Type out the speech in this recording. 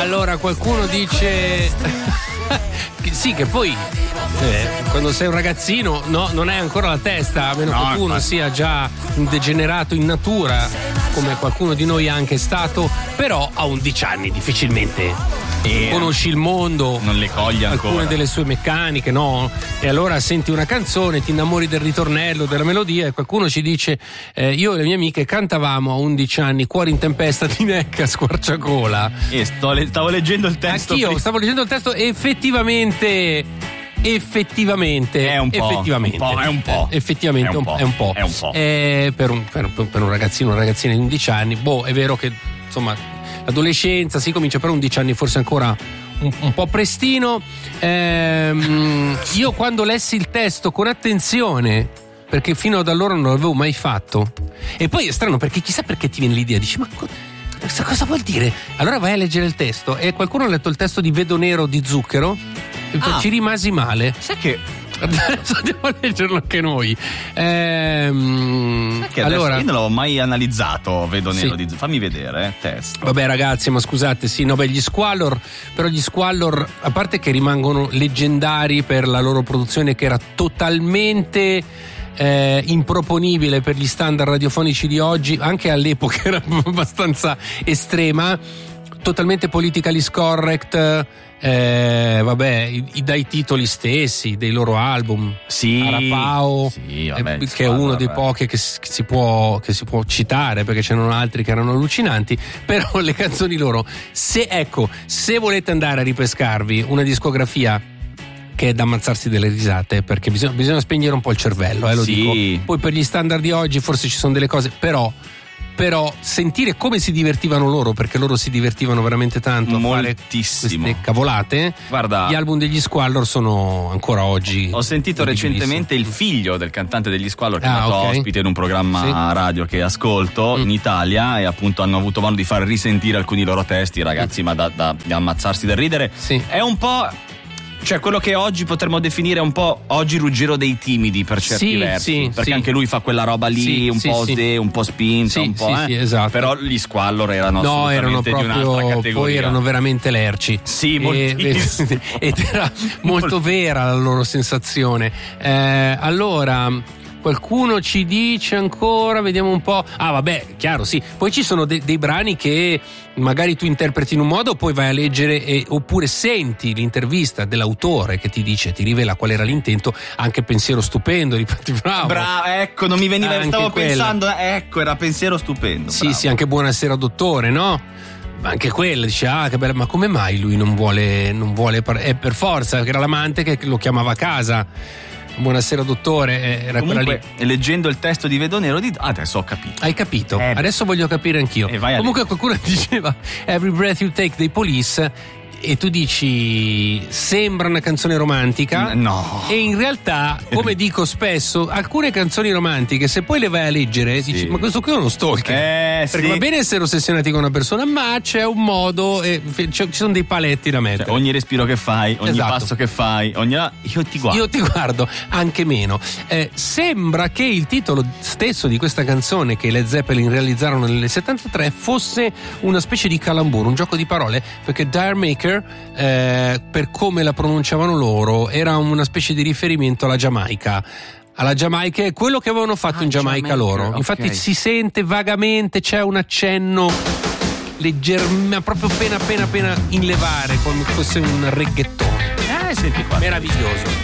Allora qualcuno dice sì, che poi quando sei un ragazzino non hai ancora la testa, a meno che tu non sia già un degenerato in natura, come qualcuno di noi è anche stato, però a 11 anni difficilmente conosci il mondo, non le cogli ancora, alcune delle sue meccaniche, no? E allora senti una canzone, ti innamori del ritornello, della melodia, e qualcuno ci dice io e le mie amiche cantavamo a 11 anni Cuore in tempesta di Necca Squarciagola. E stavo leggendo il testo. Anch'io stavo leggendo il testo e effettivamente è un po', effettivamente è un po'. Per un ragazzino, una ragazzina di 11 anni, è vero che insomma l'adolescenza si comincia, per 11 anni forse ancora un po' prestino. Io quando lessi il testo con attenzione, perché fino ad allora non l'avevo mai fatto, e poi è strano perché chissà perché ti viene l'idea, dici ma cosa vuol dire? Allora vai a leggere il testo, e qualcuno ha letto il testo di Vedo Nero di Zucchero, ci rimasi male. Sai che adesso devo leggerlo anche noi. Allora, io non l'avevo mai analizzato, Vedo Nero di fammi vedere testo. Vabbè ragazzi, ma scusate, gli Squallor, però gli Squallor, a parte che rimangono leggendari per la loro produzione che era totalmente improponibile per gli standard radiofonici di oggi, anche all'epoca era abbastanza estrema, totalmente politically correct. Dai titoli stessi dei loro album, Arapao, che è uno dei pochi che si può citare, perché c'erano altri che erano allucinanti, però le canzoni loro, se volete andare a ripescarvi una discografia che è da ammazzarsi delle risate, perché bisogna spegnere un po' il cervello, lo dico. Poi per gli standard di oggi forse ci sono delle cose, però sentire come si divertivano loro, perché loro si divertivano veramente tanto a fare queste cavolate. Guarda, gli album degli Squallor sono ancora oggi. Ho sentito recentemente il figlio del cantante degli Squallor che è stato ospite in un programma radio che ascolto in Italia, e appunto hanno avuto modo di far risentire alcuni loro testi, ragazzi, ma da ammazzarsi del ridere. È un po', cioè quello che oggi potremmo definire un po' oggi Ruggero dei timidi per certi versi, perché anche lui fa quella roba lì un po' spinta, un po'. Esatto. Però gli Squallor erano assolutamente proprio, di un'altra categoria. Poi erano veramente lerci. Ed era molto vera la loro sensazione. Allora qualcuno ci dice ancora, vediamo un po'. Chiaro, poi ci sono dei brani che magari tu interpreti in un modo, poi vai a leggere oppure senti l'intervista dell'autore che ti rivela qual era l'intento. Anche Pensiero stupendo, bravo, ecco, non mi veniva, stavo pensando, era Pensiero stupendo. Sì, anche Buonasera dottore, no? Ma anche quella dice che bella, ma come mai lui non vuole per forza, che era l'amante che lo chiamava a casa. Buonasera dottore, era comunque, quella lì. Leggendo il testo di Vedo Nero adesso ho capito. Hai capito? Adesso voglio capire anch'io. Comunque qualcuno diceva Every Breath You Take dei Police, e tu dici sembra una canzone romantica. No. E in realtà, come dico spesso, alcune canzoni romantiche, se poi le vai a leggere, dici ma questo qui è uno stalker. Perché va bene essere ossessionati con una persona, ma c'è un modo, ci sono dei paletti da mettere. Ogni respiro che fai, ogni passo che fai, io ti guardo anche meno. Sembra che il titolo stesso di questa canzone che i Led Zeppelin realizzarono nel 73 fosse una specie di calamburo, un gioco di parole, perché D'yer Mak'er, per come la pronunciavano loro, era una specie di riferimento alla Giamaica. È quello che avevano fatto in Giamaica loro. Okay. Infatti si sente vagamente, c'è un accenno leggermente, proprio appena in levare, come fosse un reggaeton. Senti qua. Meraviglioso.